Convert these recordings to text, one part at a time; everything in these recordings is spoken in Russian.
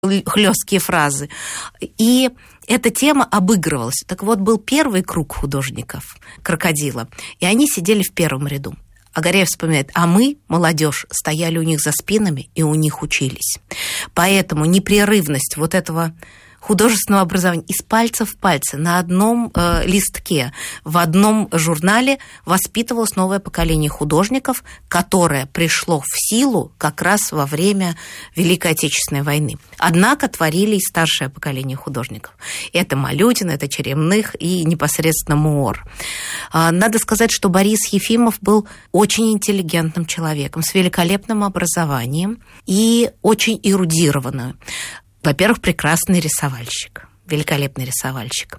хлесткие фразы. И эта тема обыгрывалась. Так вот, был первый круг художников «Крокодила», и они сидели в первом ряду. А Гаряев вспоминает, а мы, молодежь, стояли у них за спинами и у них учились. Поэтому непрерывность вот этого художественного образования из пальца в пальцы на одном листке в одном журнале воспитывалось новое поколение художников, которое пришло в силу как раз во время Великой Отечественной войны. Однако творили и старшее поколение художников. Это Малютин, это Черемных и непосредственно Моор. Надо сказать, что Борис Ефимов был очень интеллигентным человеком, с великолепным образованием и очень эрудированным. Во-первых, прекрасный рисовальщик, великолепный рисовальщик.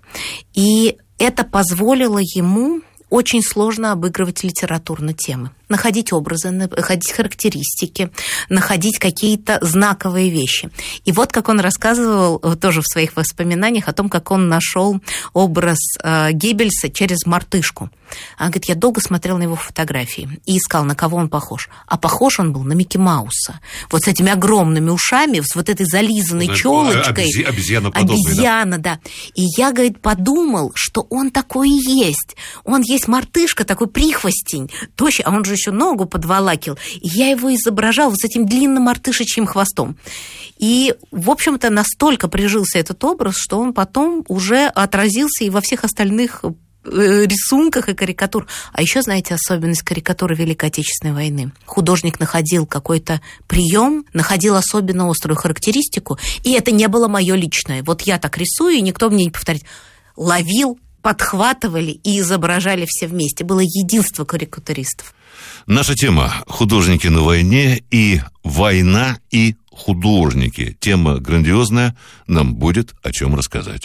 И это позволило ему очень сложно обыгрывать литературные темы, находить образы, находить характеристики, находить какие-то знаковые вещи. И вот как он рассказывал тоже в своих воспоминаниях о том, как он нашел образ Геббельса через мартышку. Он говорит, я долго смотрел на его фотографии и искал, на кого он похож. А похож он был на Микки Мауса. Вот с этими огромными ушами, с вот этой зализанной челочкой. Обезьяна, да. И я, говорит, подумал, что он такой и есть. Он есть мартышка, такой прихвостень, тощий, а он же еще ногу подволакил. И я его изображал вот с этим длинным мартышечьим хвостом. И, в общем-то, настолько прижился этот образ, что он потом уже отразился и во всех остальных рисунках и карикатур. А еще, знаете, особенность карикатуры Великой Отечественной войны. Художник находил какой-то прием, находил особенно острую характеристику, и это не было мое личное. Вот я так рисую, и никто мне не повторит. Ловил, подхватывали и изображали все вместе. Было единство карикатуристов. Наша тема – художники на войне и война и художники. Тема грандиозная, нам будет о чем рассказать.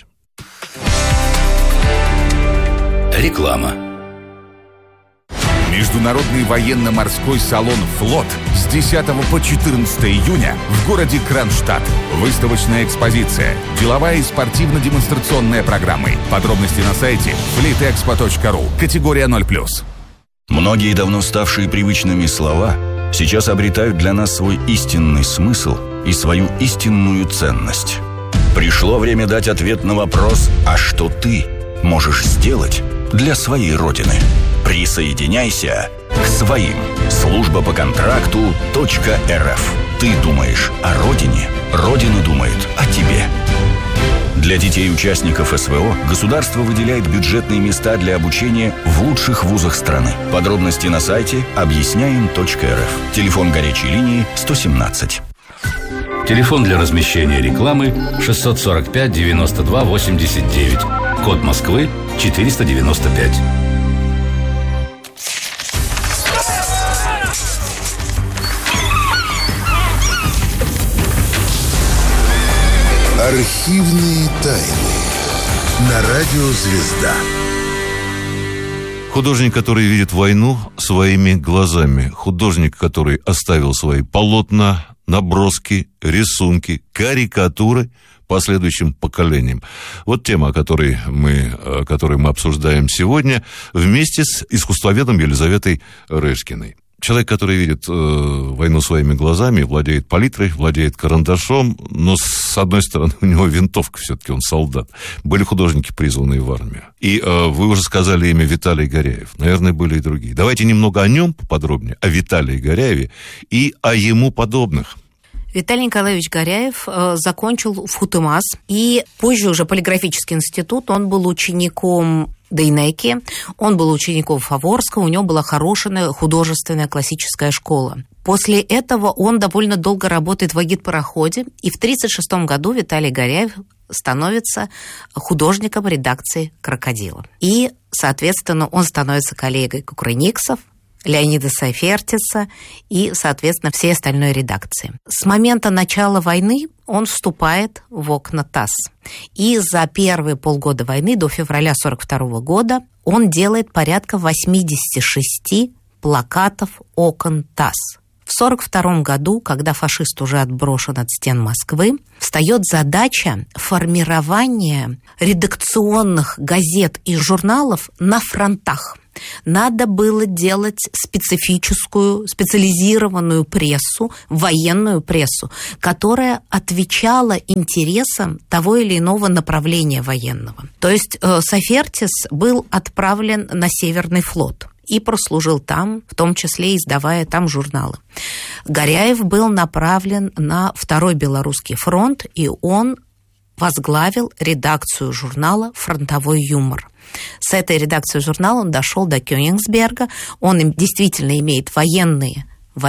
Реклама. Международный военно-морской салон «Флот» с 10 по 14 июня в городе Кронштадт. Выставочная экспозиция, деловая и спортивно-демонстрационная программы. Подробности на сайте fleetexpo.ru. Категория 0+. Многие давно ставшие привычными слова сейчас обретают для нас свой истинный смысл и свою истинную ценность. Пришло время дать ответ на вопрос «А что ты можешь сделать для своей Родины?» Присоединяйся к своим. Служба по контракту .рф. Ты думаешь о Родине, Родина думает о тебе. Для детей-участников СВО государство выделяет бюджетные места для обучения в лучших вузах страны. Подробности на сайте объясняем.рф. Телефон горячей линии 117. Телефон для размещения рекламы 645 92 89. Код Москвы 495. Архивные тайны на радио «Звезда». Художник, который видит войну своими глазами. Художник, который оставил свои полотна, наброски, рисунки, карикатуры последующим поколениям. Вот тема, которую мы обсуждаем сегодня вместе с искусствоведом Елизаветой Рышкиной. Человек, который видит войну своими глазами, владеет палитрой, владеет карандашом, но, с одной стороны, у него винтовка, все-таки он солдат. Были художники, призванные в армию. И вы уже сказали имя Виталий Гаряев. Наверное, были и другие. Давайте немного о нем поподробнее, о Виталии Гаряеве и о ему подобных. Виталий Николаевич Гаряев закончил ФУТЭМАС, и позже уже полиграфический институт. Он был учеником Дейнеки, он был учеником Фаворского, у него была хорошая художественная классическая школа. После этого он довольно долго работает в агитпароходе, и в 1936 году Виталий Гаряев становится художником редакции «Крокодила». И, соответственно, он становится коллегой Кукрыниксов, Леонида Сайфертиса и, соответственно, всей остальной редакции. С момента начала войны он вступает в окна ТАСС. И за первые полгода войны, до февраля 1942 года, он делает порядка 86 плакатов окон ТАСС. В 1942 году, когда фашист уже отброшен от стен Москвы, встает задача формирования редакционных газет и журналов на фронтах. Надо было делать специализированную прессу, военную прессу, которая отвечала интересам того или иного направления военного. То есть Софертис был отправлен на Северный флот и прослужил там, в том числе издавая там журналы. Горяев был направлен на Второй Белорусский фронт, и он возглавил редакцию журнала «Фронтовой юмор». С этой редакцией журнала он дошел до Кёнигсберга. Он действительно имеет военные,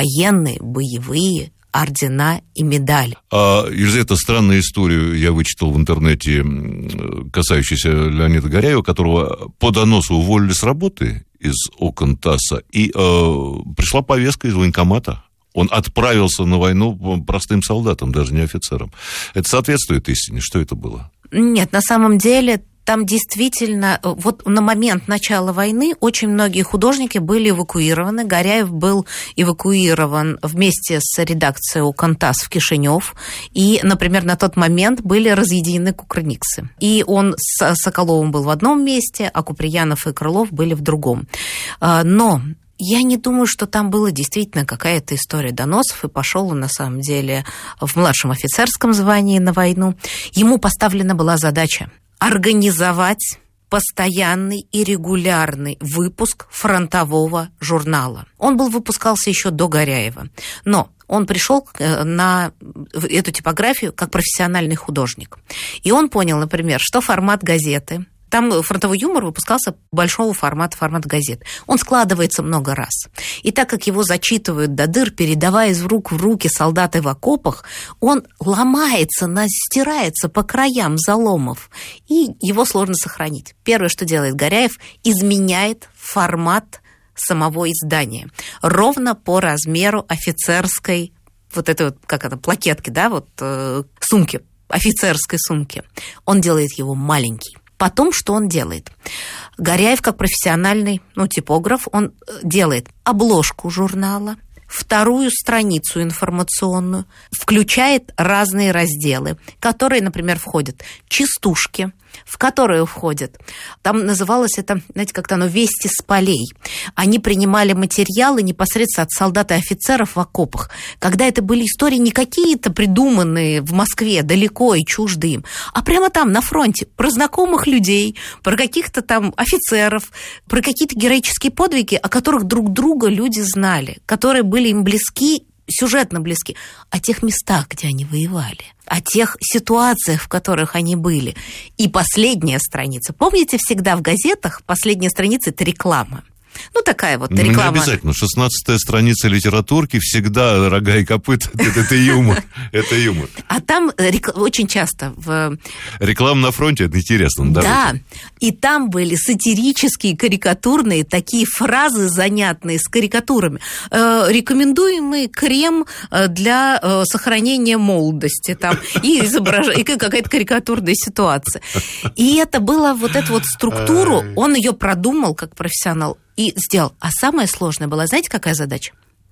боевые ордена и медали. Елизавета, странную историю я вычитал в интернете, касающуюся Леонида Горяева, которого по доносу уволили с работы из окон ТАССа, и пришла повестка из военкомата. Он отправился на войну простым солдатом, даже не офицером. Это соответствует истине? Что это было? Нет, на самом деле... Там действительно, вот на момент начала войны очень многие художники были эвакуированы. Горяев был эвакуирован вместе с редакцией УКонТАСС в Кишинев. И, например, на тот момент были разъединены кукрыниксы. И он с Соколовым был в одном месте, а Куприянов и Крылов были в другом. Но... я не думаю, что там была действительно какая-то история доносов, и пошел он, на самом деле, в младшем офицерском звании на войну. Ему поставлена была задача организовать постоянный и регулярный выпуск фронтового журнала. Он выпускался еще до Горяева, но он пришел на эту типографию как профессиональный художник. И он понял, например, что формат газеты... Там фронтовой юмор выпускался большого формата, формат газет. Он складывается много раз. И так как его зачитывают до дыр, передавая из рук в руки солдаты в окопах, он ломается, стирается по краям заломов, и его сложно сохранить. Первое, что делает Горяев, изменяет формат самого издания. Ровно по размеру офицерской, вот этой вот, как это, плакетки, да, вот сумки, офицерской сумки. Он делает его маленький. Потом что он делает? Горяев, как профессиональный типограф, он делает обложку журнала, вторую страницу информационную, включает разные разделы, которые, например, входят частушки, в которые входят, там называлось это, знаете, как-то оно, «Вести с полей». Они принимали материалы непосредственно от солдат и офицеров в окопах, когда это были истории не какие-то придуманные в Москве, далеко и чужды им, а прямо там, на фронте, про знакомых людей, про каких-то там офицеров, про какие-то героические подвиги, о которых друг друга люди знали, которые были им близки, сюжетно близки, о тех местах, где они воевали, о тех ситуациях, в которых они были. И последняя страница. Помните, всегда в газетах последняя страница – это реклама. Такая вот реклама. Не обязательно. 16-я страница литературки всегда рога и копыта. Это юмор. Это юмор. А там очень часто... Реклама на фронте, это интересно. Да. И там были сатирические, карикатурные такие фразы занятные с карикатурами. Рекомендуемый крем для сохранения молодости. Там, и какая-то карикатурная ситуация. И это было вот эту вот структуру, он ее продумал как профессионал и сделал. А самое сложное было, знаете, какая задача?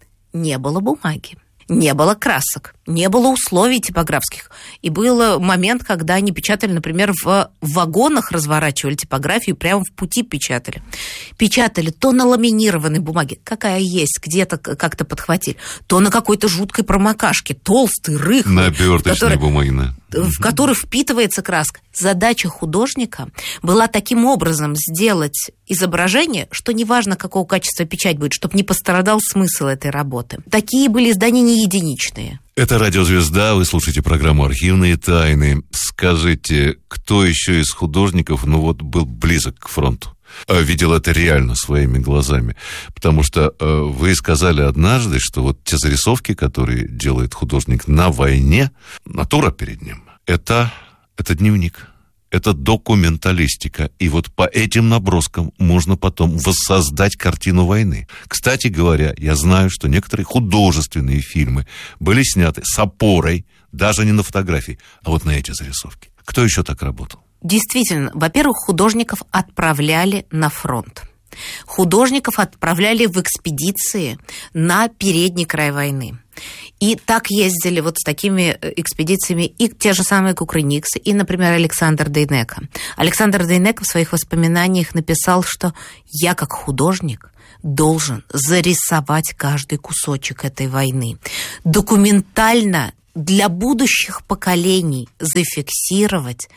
Не было бумаги, не было красок, не было условий типографских. И был момент, когда они печатали, например, в вагонах разворачивали типографию, прямо в пути печатали. Печатали то на ламинированной бумаге, какая есть, где-то как-то подхватили, то на какой-то жуткой промокашке, толстый, рыхлый. На оберточной бумаге, в который впитывается краска. Задача художника была таким образом сделать изображение, что неважно, какого качества печать будет, чтобы не пострадал смысл этой работы. Такие были издания не единичные. Это «Радио Звезда», вы слушаете программу «Архивные тайны». Скажите, кто еще из художников, был близок к фронту? Видел это реально своими глазами. Потому что вы сказали однажды, что вот те зарисовки, которые делает художник на войне, натура перед ним, это дневник. Это документалистика. И вот по этим наброскам можно потом воссоздать картину войны. Кстати говоря, я знаю, что некоторые художественные фильмы были сняты с опорой, даже не на фотографии, а вот на эти зарисовки. Кто еще так работал? Действительно, во-первых, художников отправляли на фронт. Художников отправляли в экспедиции на передний край войны. И так ездили вот с такими экспедициями и те же самые Кукрыниксы, и, например, Александр Дейнеко. Александр Дейнеко в своих воспоминаниях написал, что «я как художник должен зарисовать каждый кусочек этой войны, документально для будущих поколений зафиксировать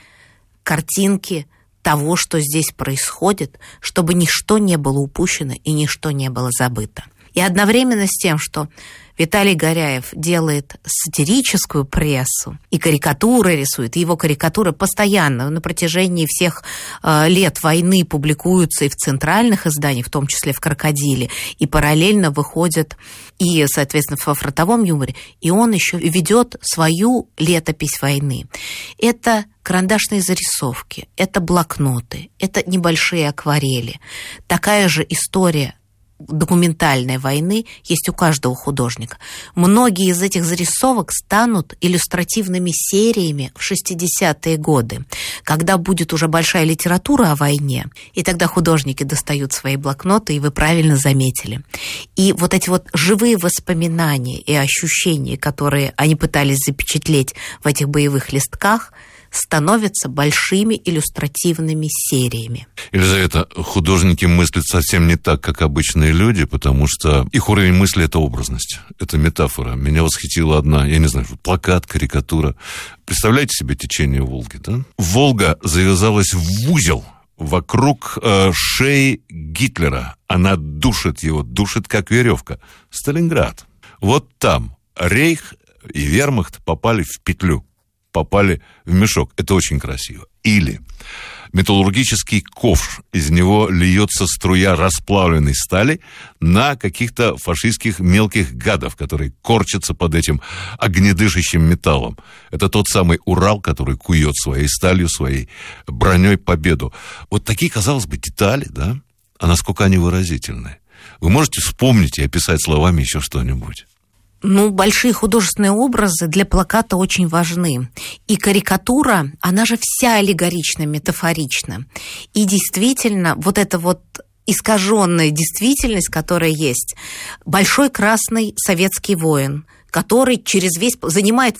картинки того, что здесь происходит, чтобы ничто не было упущено и ничто не было забыто». И одновременно с тем, что Виталий Горяев делает сатирическую прессу и карикатуры рисует, и его карикатуры постоянно на протяжении всех лет войны публикуются и в центральных изданиях, в том числе в «Крокодиле», и параллельно выходят и, соответственно, во «Фронтовом юморе», и он еще ведет свою летопись войны. Это карандашные зарисовки, это блокноты, это небольшие акварели. Такая же история документальной войны есть у каждого художника. Многие из этих зарисовок станут иллюстративными сериями в 60-е годы, когда будет уже большая литература о войне, и тогда художники достают свои блокноты, и вы правильно заметили. И вот эти вот живые воспоминания и ощущения, которые они пытались запечатлеть в этих боевых листках, становятся большими иллюстративными сериями. Елизавета, художники мыслят совсем не так, как обычные люди, потому что их уровень мысли – это образность, это метафора. Меня восхитила одна, я не знаю, плакат, карикатура. Представляете себе течение Волги, да? Волга завязалась в узел вокруг шеи Гитлера. Она душит его, душит как веревка. Сталинград. Вот там Рейх и Вермахт попали в петлю, попали в мешок. Это очень красиво. Или металлургический ковш, из него льется струя расплавленной стали на каких-то фашистских мелких гадов, которые корчатся под этим огнедышащим металлом. Это тот самый Урал, который кует своей сталью, своей броней победу. Вот такие, казалось бы, детали, да? А насколько они выразительны? Вы можете вспомнить и описать словами еще что-нибудь? Ну, большие художественные образы для плаката очень важны. И карикатура, она же вся аллегорична, метафорична. И действительно, вот эта вот искаженная действительность, которая есть, большой красный советский воин, который занимает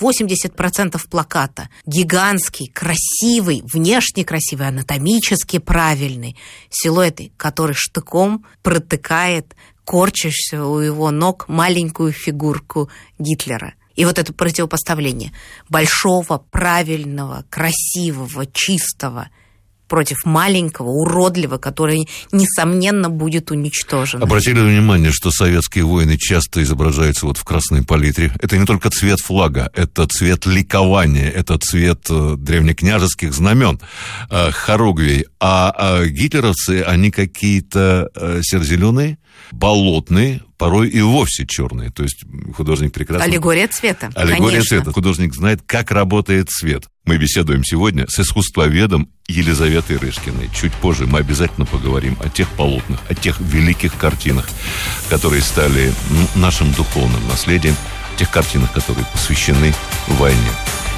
80% плаката. Гигантский, красивый, внешне красивый, анатомически правильный силуэт, который штыком протыкает корчащуюся у его ног маленькую фигурку Гитлера. И вот это противопоставление большого, правильного, красивого, чистого против маленького, уродливого, который, несомненно, будет уничтожен. Обратили внимание, что советские воины часто изображаются вот в красной палитре. Это не только цвет флага, это цвет ликования, это цвет древнекняжеских знамен, хоругвий. А гитлеровцы, они какие-то серо-зеленые, болотные, порой и вовсе черные. То есть художник прекрасно... Аллегория цвета. Аллегория конечно. цвета. Художник знает, как работает цвет. Мы беседуем сегодня с искусствоведом Елизаветой Рышкиной. Чуть позже мы обязательно поговорим о тех полотнах, о тех великих картинах, которые стали нашим духовным наследием, тех картинах, которые посвящены войне.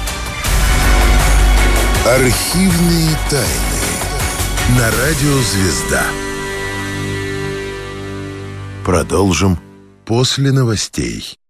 Архивные тайны на радио «Звезда». Продолжим после новостей.